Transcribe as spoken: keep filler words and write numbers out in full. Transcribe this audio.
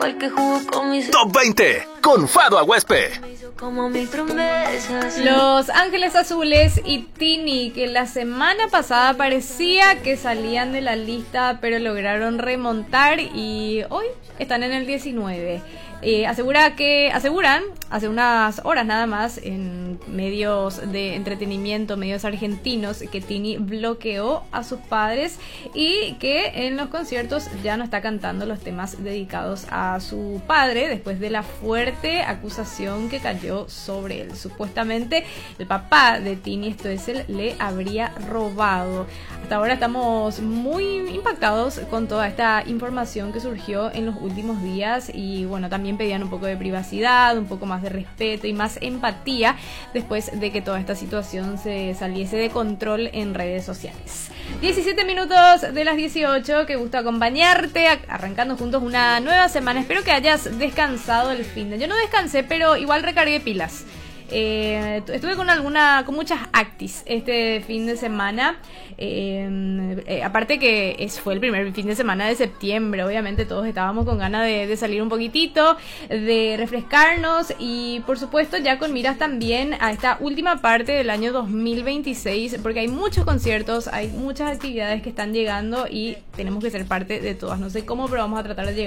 el que jugó con mis... Top veinte con Fado Aguespe. Como mil promesas. Los Ángeles Azules y Tini, que la semana pasada parecía que salían de la lista, pero lograron remontar y hoy están en el diecinueve. Eh, asegura que aseguran hace unas horas nada más en medios de entretenimiento, medios argentinos, que Tini bloqueó a sus padres y que en los conciertos ya no está cantando los temas dedicados a su padre después de la fuerte acusación que cayó sobre él. Supuestamente el papá de Tini, esto es él, le habría robado. Hasta ahora estamos muy impactados con toda esta información que surgió en los últimos días y bueno, también pedían un poco de privacidad, un poco más de respeto y más empatía después de que toda esta situación se saliese de control en redes sociales. diecisiete minutos de las dieciocho, qué gusto acompañarte, arrancando juntos una nueva semana. Espero que hayas descansado el fin de... Yo no descansé, pero igual recargué pilas. Eh, estuve con alguna con muchas actis este fin de semana, eh, eh, aparte que es, fue el primer fin de semana de septiembre. Obviamente todos estábamos con ganas de, de salir un poquitito, de refrescarnos y por supuesto ya con miras también a esta última parte del año dos mil veintiséis, porque hay muchos conciertos, hay muchas actividades que están llegando y tenemos que ser parte de todas. No sé cómo, pero vamos a tratar de llegar